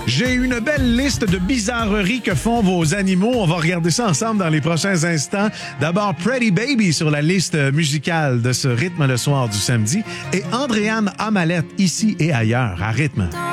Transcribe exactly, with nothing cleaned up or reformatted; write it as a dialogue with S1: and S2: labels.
S1: J'ai une belle liste de bizarreries que font vos animaux. On va regarder ça ensemble dans les prochains instants. D'abord, Pretty Baby sur la liste musicale de ce rythme le soir du samedi et Andréane Amalette ici et ailleurs à rythme.